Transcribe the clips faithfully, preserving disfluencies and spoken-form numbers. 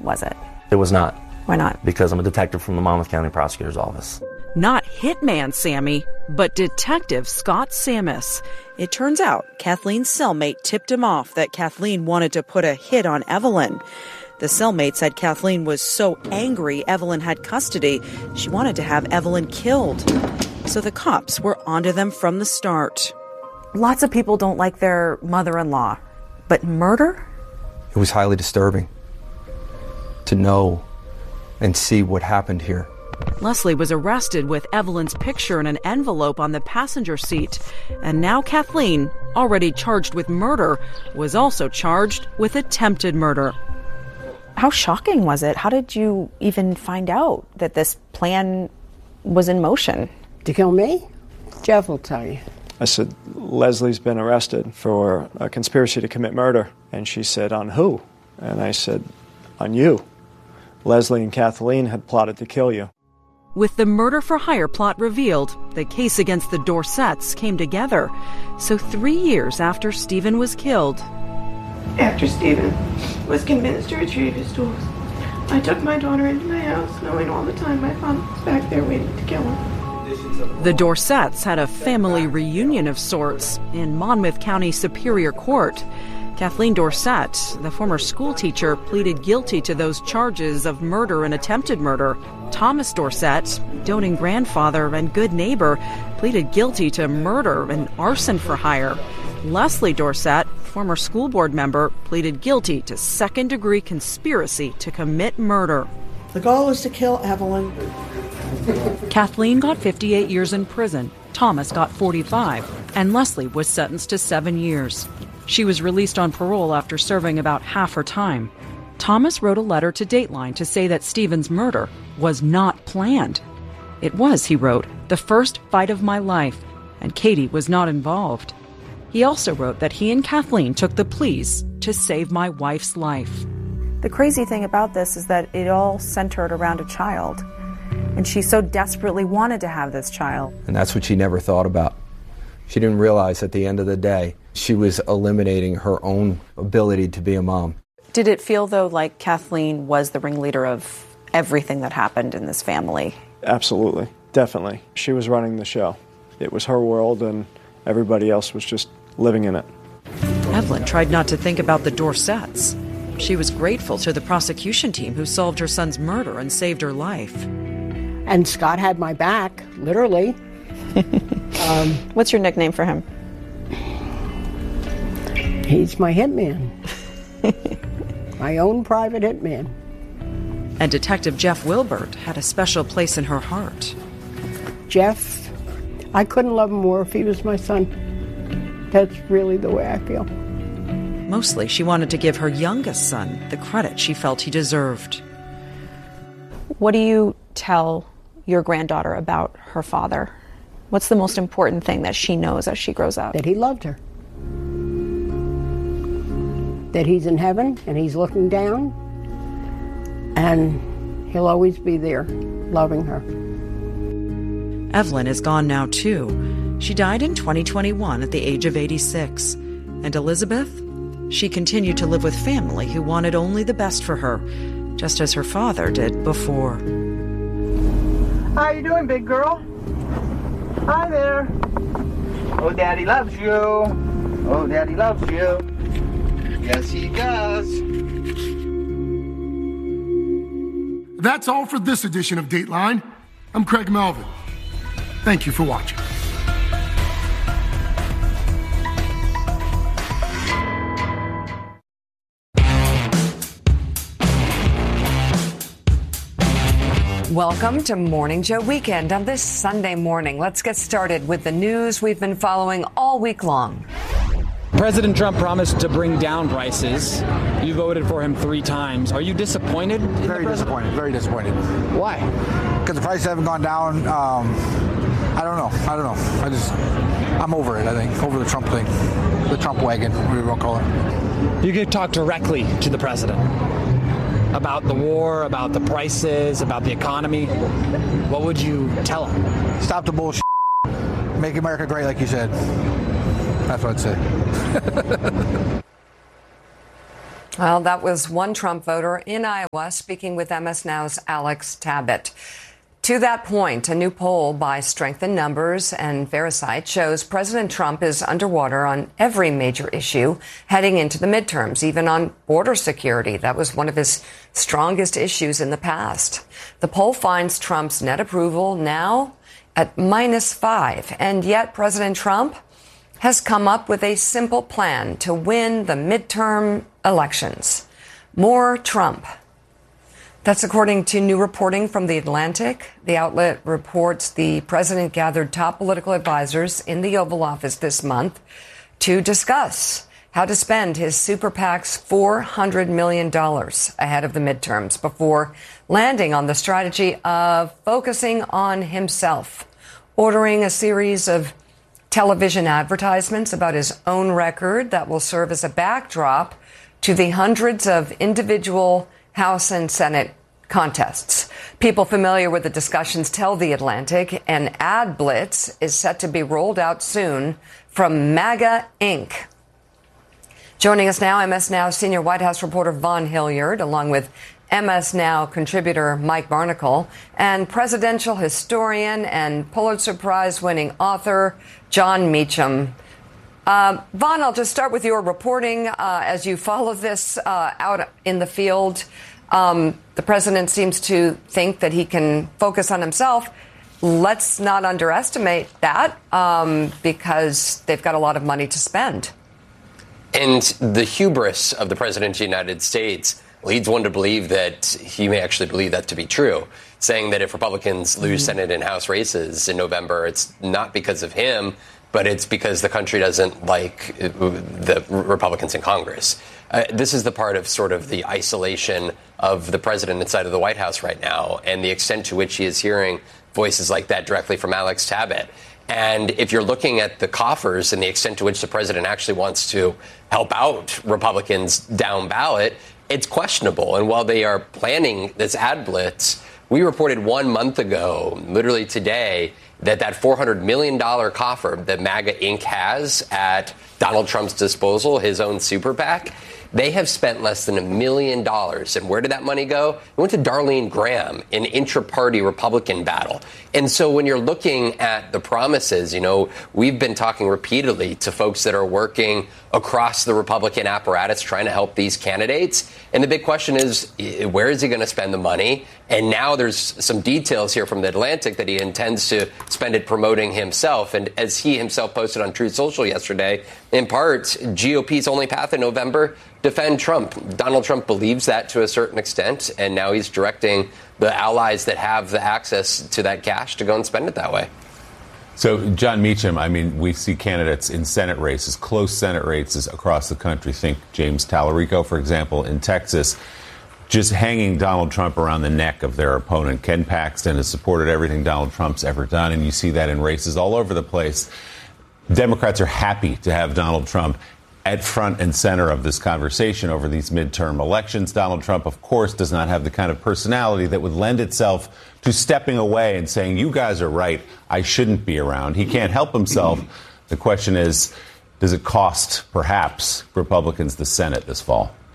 was it? It was not. Why not? Because I'm a detective from the Monmouth County Prosecutor's Office. Not Hitman Sammy, but Detective Scott Sammis. It turns out Kathleen's cellmate tipped him off that Kathleen wanted to put a hit on Evelyn. The cellmate said Kathleen was so angry Evelyn had custody, she wanted to have Evelyn killed. So the cops were onto them from the start. Lots of people don't like their mother-in-law, but murder? It was highly disturbing to know and see what happened here. Leslie was arrested with Evelyn's picture in an envelope on the passenger seat. And now Kathleen, already charged with murder, was also charged with attempted murder. How shocking was it? How did you even find out that this plan was in motion? To kill me? Jeff will tell you. I said, Leslie's been arrested for a conspiracy to commit murder. And she said, on who? And I said, on you. Leslie and Kathleen had plotted to kill you. With the murder-for-hire plot revealed, the case against the Dorsets came together. So three years after Stephen was killed... After Stephen was convinced to retrieve his tools, I took my daughter into my house, knowing all the time my father was back there waiting to kill her. The Dorsets had a family reunion of sorts in Monmouth County Superior Court. Kathleen Dorset, the former school teacher, pleaded guilty to those charges of murder and attempted murder. Thomas Dorset, doting grandfather and good neighbor, pleaded guilty to murder and arson for hire. Leslie Dorset, former school board member, pleaded guilty to second-degree conspiracy to commit murder. The goal was to kill Evelyn. Kathleen got fifty-eight years in prison. Thomas got forty-five, and Leslie was sentenced to seven years. She was released on parole after serving about half her time. Thomas wrote a letter to Dateline to say that Stephen's murder was not planned. It was, he wrote, the first fight of my life, and Katie was not involved. He also wrote that he and Kathleen took the pleas to save my wife's life. The crazy thing about this is that it all centered around a child. And she so desperately wanted to have this child. And that's what she never thought about. She didn't realize at the end of the day, she was eliminating her own ability to be a mom. Did it feel, though, like Kathleen was the ringleader of everything that happened in this family? Absolutely. Definitely. She was running the show. It was her world, and everybody else was just living in it. Evelyn tried not to think about the Dorsets. She was grateful to the prosecution team who solved her son's murder and saved her life. And Scott had my back, literally. um, What's your nickname for him? He's my hitman. My own private hitman. And Detective Jeff Wilbert had a special place in her heart. Jeff, I couldn't love him more if he was my son. That's really the way I feel. Mostly, she wanted to give her youngest son the credit she felt he deserved. What do you tell your granddaughter about her father? What's the most important thing that she knows as she grows up? That he loved her. That he's in heaven and he's looking down, and he'll always be there, loving her. Evelyn is gone now, too. She died in twenty twenty-one at the age of eighty-six. And Elizabeth? She continued to live with family who wanted only the best for her, just as her father did before. How you doing, big girl? Hi there. Oh, Daddy loves you. Oh, Daddy loves you. Yes, he does. That's all for this edition of Dateline. I'm Craig Melvin. Thank you for watching. Welcome to Morning Joe Weekend on this Sunday morning. Let's get started with the news we've been following all week long. President Trump promised to bring down prices. You voted for him three times. Are you disappointed? Very disappointed. Very disappointed. Why? Because the prices haven't gone down. Um, I don't know. I don't know. I just, I'm over it, I think. Over the Trump thing. The Trump wagon, whatever you want to call it. You could talk directly to the president about the war, about the prices, about the economy. What would you tell him? Stop the bullshit. Make America great, like you said. That's what I'd say. Well, that was one Trump voter in Iowa speaking with M S Now's Alex Tabbitt. To that point, a new poll by Strength in Numbers and Verisight shows President Trump is underwater on every major issue heading into the midterms, even on border security. That was one of his strongest issues in the past. The poll finds Trump's net approval now at minus five. And yet President Trump has come up with a simple plan to win the midterm elections. More Trump. That's according to new reporting from The Atlantic. The outlet reports the president gathered top political advisors in the Oval Office this month to discuss how to spend his super PAC's four hundred million dollars ahead of the midterms before landing on the strategy of focusing on himself, ordering a series of television advertisements about his own record that will serve as a backdrop to the hundreds of individual House and Senate contests. People familiar with the discussions tell The Atlantic an ad blitz is set to be rolled out soon from MAGA Incorporated. Joining us now, M S Now senior White House reporter Vaughn Hilliard, along with M S Now contributor Mike Barnicle, and presidential historian and Pulitzer Prize-winning author Jon Meacham. Uh, Vaughn, I'll just start with your reporting uh, as you follow this uh, out in the field. Um, the president seems to think that he can focus on himself. Let's not underestimate that um, because they've got a lot of money to spend. And the hubris of the president of the United States leads one to believe that he may actually believe that to be true, saying that if Republicans lose mm-hmm. Senate and House races in November, it's not because of him, but it's because the country doesn't like the Republicans in Congress. Uh, this is the part of sort of the isolation of the president inside of the White House right now and the extent to which he is hearing voices like that directly from Alex Tabbitt. And if you're looking at the coffers and the extent to which the president actually wants to help out Republicans down ballot, it's questionable. And while they are planning this ad blitz, we reported one month ago, literally today, that that four hundred million dollars coffer that MAGA Incorporated has at Donald Trump's disposal, his own super PAC, they have spent less than a million dollars. And where did that money go? It went to Darlene Graham, an intra-party Republican battle. And so when you're looking at the promises, you know, we've been talking repeatedly to folks that are working across the Republican apparatus trying to help these candidates. And the big question is, where is he going to spend the money? And now there's some details here from The Atlantic that he intends to spend it promoting himself. And as he himself posted on Truth Social yesterday, in part, G O P's only path in November, defend Trump. Donald Trump believes that to a certain extent, and now he's directing the allies that have the access to that cash to go and spend it that way. So, Jon Meacham, I mean, we see candidates in Senate races, close Senate races across the country. Think James Tallarico, for example, in Texas, just hanging Donald Trump around the neck of their opponent. Ken Paxton has supported everything Donald Trump's ever done, and you see that in races all over the place. Democrats are happy to have Donald Trump at front and center of this conversation over these midterm elections. Donald Trump, of course, does not have the kind of personality that would lend itself to stepping away and saying, you guys are right, I shouldn't be around. He can't help himself. The question is, does it cost, perhaps, Republicans the Senate this fall?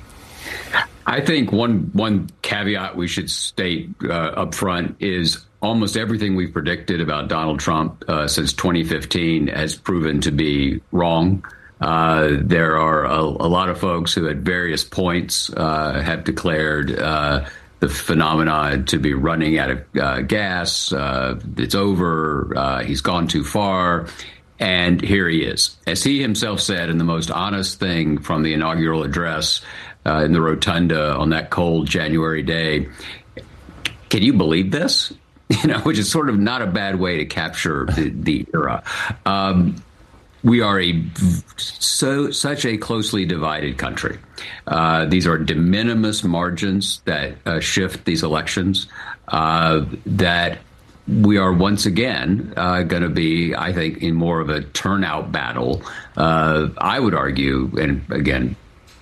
I think one one caveat we should state uh, up front is almost everything we've predicted about Donald Trump uh, since twenty fifteen has proven to be wrong. Uh, there are a, a lot of folks who at various points uh, have declared uh, the phenomenon to be running out of uh, gas. Uh, it's over. Uh, he's gone too far. And here he is. As he himself said in the most honest thing from the inaugural address uh, in the rotunda on that cold January day, can you believe this? You know, which is sort of not a bad way to capture the, the era. Um, We are a so such a closely divided country. Uh, these are de minimis margins that uh, shift these elections. Uh, that we are once again uh, going to be, I think, in more of a turnout battle. Uh, I would argue, and again,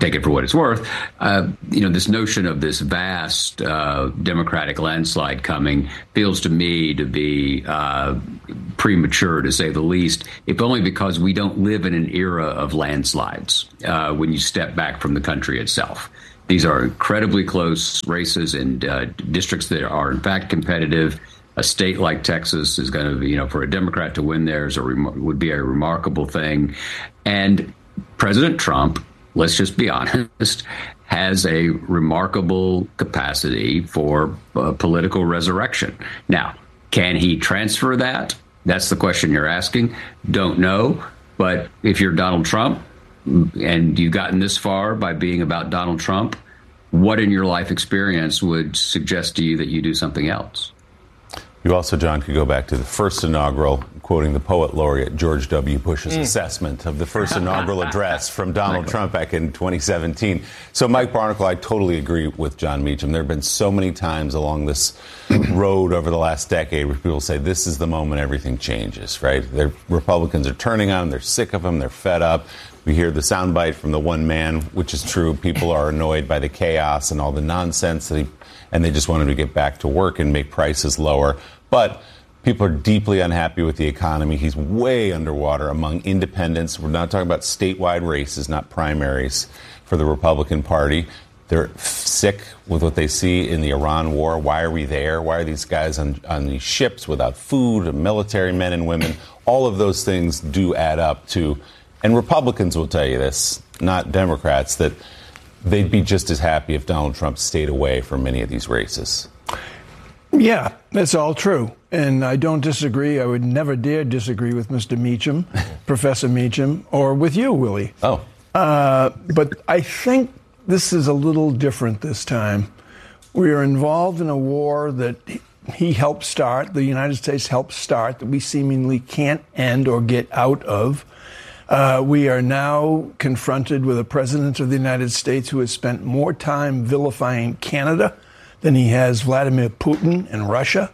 take it for what it's worth. Uh, you know, this notion of this vast uh, Democratic landslide coming feels to me to be uh, premature, to say the least, if only because we don't live in an era of landslides uh, when you step back from the country itself. These are incredibly close races in uh, districts that are, in fact, competitive. A state like Texas is going to, you know, for a Democrat to win there is a rem- would be a remarkable thing. And President Trump, let's just be honest, has a remarkable capacity for uh, political resurrection. Now, can he transfer that? That's the question you're asking. Don't know. But if you're Donald Trump and you've gotten this far by being about Donald Trump, what in your life experience would suggest to you that you do something else? You also, John, could go back to the first inaugural, quoting the poet laureate George W. Bush's mm. assessment of the first inaugural address from Donald Trump back in twenty seventeen. So, Mike Barnicle, I totally agree with John Meacham. There have been so many times along this road over the last decade where people say this is the moment everything changes, right? They're, Republicans are turning on him. They're sick of him. They're fed up. We hear the soundbite from the one man, which is true. People are annoyed by the chaos and all the nonsense that he, and they just want him to get back to work and make prices lower. But people are deeply unhappy with the economy. He's way underwater among independents. We're not talking about statewide races, not primaries for the Republican Party. They're sick with what they see in the Iran war. Why are we there? Why are these guys on, on these ships without food, military men and women? All of those things do add up to, and Republicans will tell you this, not Democrats, that they'd be just as happy if Donald Trump stayed away from many of these races. Yeah, that's all true. And I don't disagree. I would never dare disagree with Mister Meacham, Professor Meacham, or with you, Willie. Oh. Uh, but I think this is a little different this time. We are involved in a war that he helped start, the United States helped start, that we seemingly can't end or get out of. Uh, we are now confronted with a president of the United States who has spent more time vilifying Canada than he has Vladimir Putin and Russia.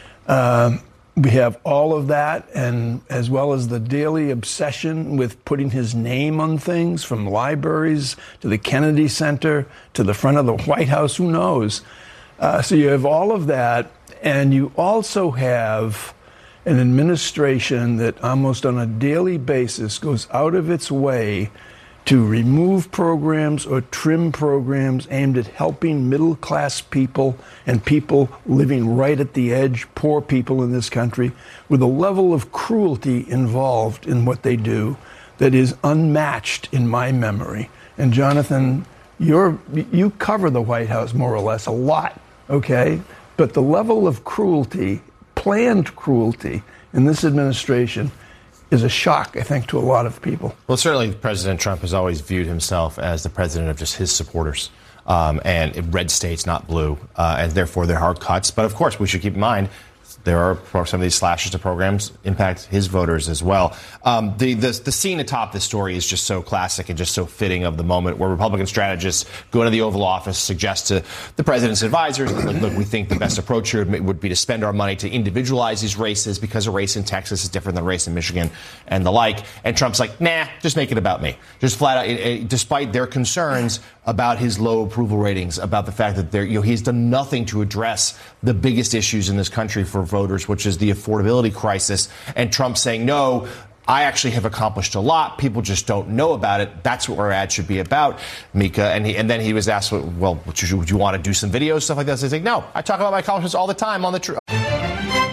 Um, we have all of that, and as well as the daily obsession with putting his name on things, from libraries to the Kennedy Center to the front of the White House, who knows? Uh, so you have all of that, and you also have an administration that almost on a daily basis goes out of its way to remove programs or trim programs aimed at helping middle-class people and people living right at the edge, poor people in this country, with a level of cruelty involved in what they do that is unmatched in my memory. And Jonathan, you're, you cover the White House more or less a lot, okay? But the level of cruelty, planned cruelty, in this administration is a shock, I think, to a lot of people. Well, certainly President Trump has always viewed himself as the president of just his supporters, um, and red states, not blue, uh, and therefore there are cuts. But of course, we should keep in mind there are some of these slashes to programs impact his voters as well. Um, the, the the scene atop this story is just so classic and just so fitting of the moment, where Republican strategists go into the Oval Office, suggest to the president's advisors, like, look, we think the best approach here would be to spend our money to individualize these races because a race in Texas is different than a race in Michigan and the like. And Trump's like, nah, just make it about me. Just flat out, it, it, despite their concerns about his low approval ratings, about the fact that you know, he's done nothing to address the biggest issues in this country for voters, which is the affordability crisis. And Trump saying, no, I actually have accomplished a lot. People just don't know about it. That's what our ad should be about, Mika. And he, and then he was asked, well, would you, would you want to do some videos, stuff like that? So he's like, no, I talk about my accomplishments all the time on the tr-